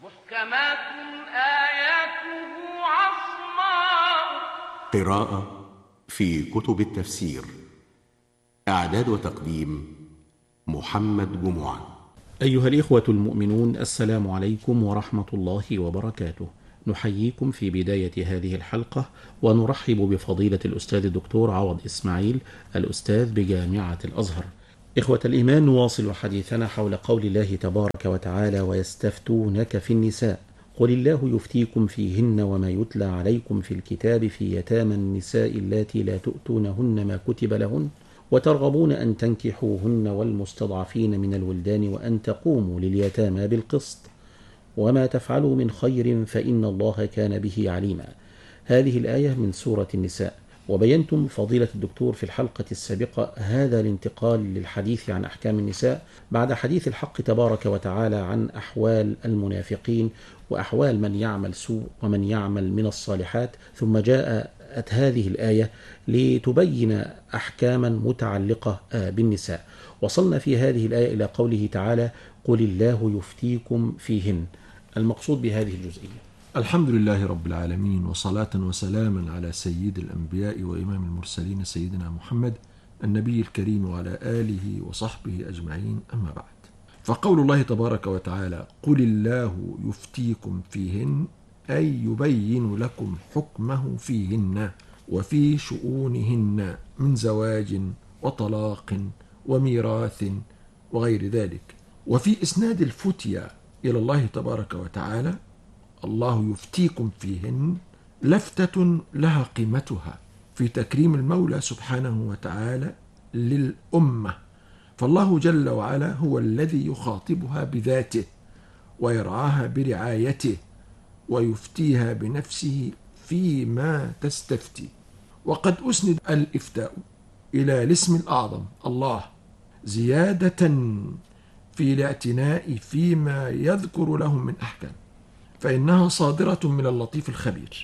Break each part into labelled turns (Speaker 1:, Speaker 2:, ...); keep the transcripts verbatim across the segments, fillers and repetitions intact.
Speaker 1: محكمات آياته عصماء.
Speaker 2: قراءة في كتب التفسير. إعداد وتقديم محمد جمعة.
Speaker 3: أيها الإخوة المؤمنون، السلام عليكم ورحمة الله وبركاته. نحييكم في بداية هذه الحلقة ونرحب بفضيلة الأستاذ الدكتور عوض إسماعيل، الأستاذ بجامعة الأزهر. إخوة الإيمان، نواصل حديثنا حول قول الله تبارك وتعالى: ويستفتونك في النساء قل الله يفتيكم فيهن وما يتلى عليكم في الكتاب في يتامى النساء اللاتي لا تؤتونهن ما كتب لهن وترغبون أن تنكحوهن والمستضعفين من الولدان وأن تقوموا لليتامى بالقسط وما تفعلوا من خير فإن الله كان به عليما. هذه الآية من سورة النساء. وبينتم فضيلة الدكتور في الحلقة السابقة هذا الانتقال للحديث عن أحكام النساء بعد حديث الحق تبارك وتعالى عن أحوال المنافقين وأحوال من يعمل سوء ومن يعمل من الصالحات، ثم جاءت هذه الآية لتبين أحكاما متعلقة بالنساء. وصلنا في هذه الآية إلى قوله تعالى: قل الله يفتيكم فيهن. المقصود بهذه الجزئية.
Speaker 4: الحمد لله رب العالمين، وصلاة وسلاما على سيد الأنبياء وإمام المرسلين سيدنا محمد النبي الكريم وعلى آله وصحبه أجمعين، أما بعد. فقول الله تبارك وتعالى: قل الله يفتيكم فيهن، أي يبين لكم حكمه فيهن وفي شؤونهن من زواج وطلاق وميراث وغير ذلك. وفي إسناد الفتية إلى الله تبارك وتعالى: الله يفتيكم فيهن، لفتة لها قيمتها في تكريم المولى سبحانه وتعالى للأمة، فالله جل وعلا هو الذي يخاطبها بذاته ويرعاها برعايته ويفتيها بنفسه فيما تستفتي. وقد أسند الإفتاء إلى الاسم الأعظم الله زيادة في الاعتناء فيما يذكر لهم من أحكام، فإنها صادرة من اللطيف الخبير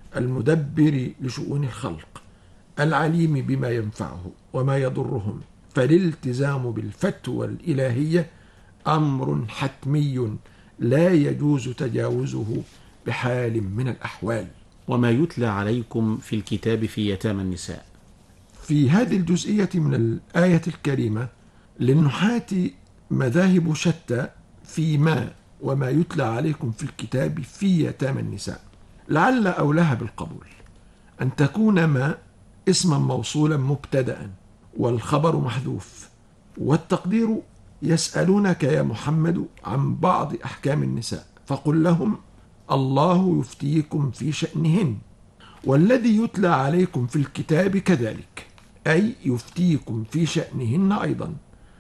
Speaker 4: المدبر لشؤون الخلق العليم بما ينفعه وما يضرهم، فالالتزام بالفتوى الإلهية أمر حتمي لا يجوز تجاوزه بحال من الأحوال.
Speaker 3: وما يتلى عليكم في الكتاب في يتامى النساء.
Speaker 4: في هذه الجزئية من الآية الكريمة للنحاة مذاهب شتى في ما وما يتلى عليكم في الكتاب في يتامى النساء. لعل أولها بالقبول أن تكون ما اسما موصولا مبتدأ والخبر محذوف، والتقدير: يسألونك يا محمد عن بعض أحكام النساء فقل لهم الله يفتيكم في شأنهن، والذي يتلى عليكم في الكتاب كذلك، أي يفتيكم في شأنهن أيضا،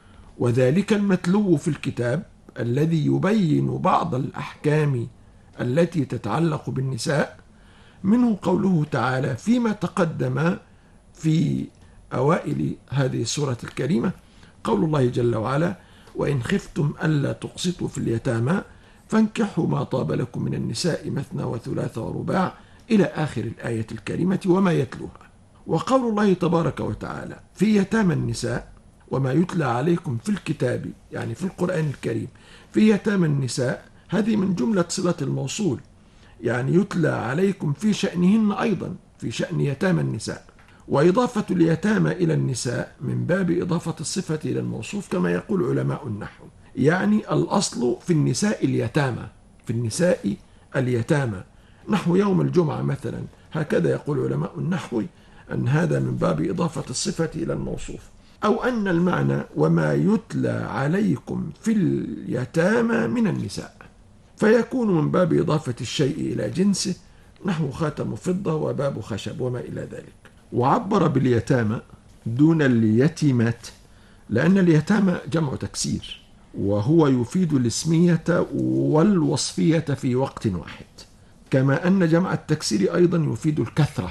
Speaker 4: وذلك المتلو في الكتاب الذي يبين بعض الأحكام التي تتعلق بالنساء، منه قوله تعالى فيما تقدم في أوائل هذه السورة الكريمة، قول الله جل وعلا: وإن خفتم ألا تقسطوا في اليتامى فانكحوا ما طاب لكم من النساء مثنى وثلاث ورباع، إلى آخر الآية الكريمة وما يتلوها. وقول الله تبارك وتعالى في يتامى النساء وما يتلى عليكم في الكتاب، يعني في القرآن الكريم، في يتامى النساء، هذه من جملة صلة الموصول، يعني يتلى عليكم في شأنهن أيضا، في شأن يتامى النساء. وإضافة اليتامى إلى النساء من باب إضافة الصفة إلى الموصوف كما يقول علماء النحو، يعني الأصل في النساء اليتامى، في النساء اليتامى، نحو يوم الجمعة مثلا، هكذا يقول علماء النحو أن هذا من باب إضافة الصفة إلى الموصوف. أو أن المعنى وما يتلى عليكم في اليتامى من النساء، فيكون من باب إضافة الشيء إلى جنسه، نحو خاتم فضة وباب خشب وما إلى ذلك. وعبر باليتامى دون اليتيمات لأن اليتامى جمع تكسير، وهو يفيد الاسمية والوصفية في وقت واحد، كما أن جمع التكسير أيضا يفيد الكثرة،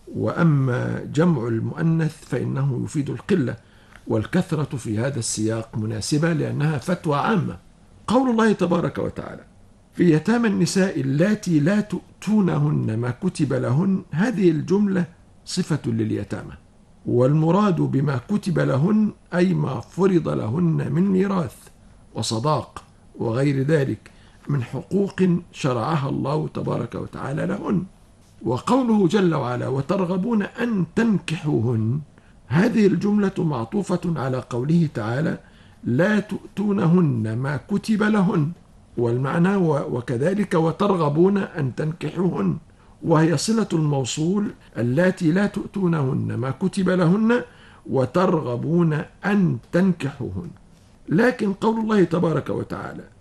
Speaker 4: وأما جمع المؤنث فإنه يفيد القلة، والكثرة في هذا السياق مناسبة لأنها فتوى عامة. قول الله تبارك وتعالى في يتامى النساء اللاتي لا تؤتونهن ما كتب لهن، هذه الجملة صفة لليتامى، والمراد بما كتب لهن أي ما فرض لهن من ميراث وصداق وغير ذلك من حقوق شرعها الله تبارك وتعالى لهن. وقوله جل وعلا وترغبون أن تنكحوهن، هذه الجملة معطوفة على قوله تعالى لا تؤتونهن ما كتب لهن، والمعنى وكذلك وترغبون أن تنكحوهن، وهي صلة الموصول اللاتي لا تؤتونهن ما كتب لهن وترغبون أن تنكحوهن. لكن قول الله تبارك وتعالى